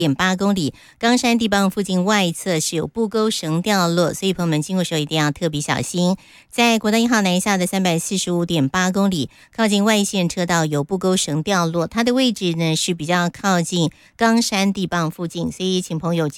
0.8公里，冈山地磅附近外侧是有布钩绳掉落，所以朋友们经过时候一定要特别小心。在国道1号南下的345.8公里，靠近外线车道有布钩绳掉落，它的位置呢是比较靠近冈山地磅附近，所以请朋友